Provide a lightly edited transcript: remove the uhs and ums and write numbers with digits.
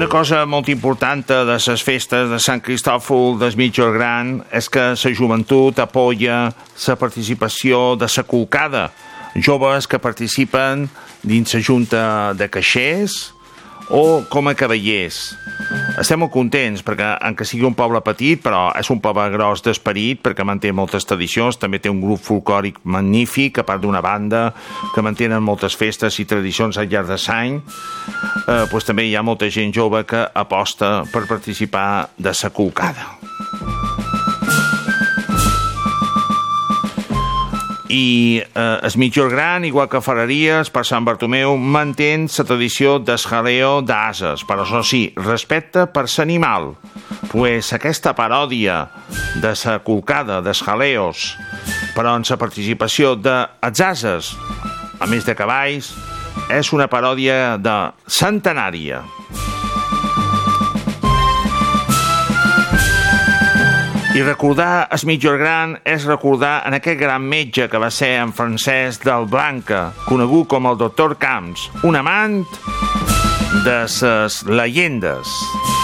Una cosa molt important de les festes de Sant Cristòfol del Migjorn Gran és que la joventut apoya la participació de la colcada, joves que participen dins la junta de caixers o com a cavallers. Estem molt contents perquè, encara sigui un poble petit, però és un poble gros d'esperit perquè manté moltes tradicions, també té un grup folclòric magnífic, a part d'una banda que mantenen moltes festes i tradicions al llarg de l'any. Pues també hi ha molta gent jove que aposta per participar de la colcada. I el Migjorn Gran, igual que Ferreries, per Sant Bartomeu, mantén la tradició del jaleo d'ases, però això sí, respecte per l'animal. Pues aquesta paròdia de la colcada, dels jaleos, però en la participació dels ases, a més de cavalls, és una paròdia de centenària. I recordar el Migjorn Gran és recordar en aquest gran metge que va ser en Francesc del Blanca, conegut com el doctor Camps, un amant de les llegendes.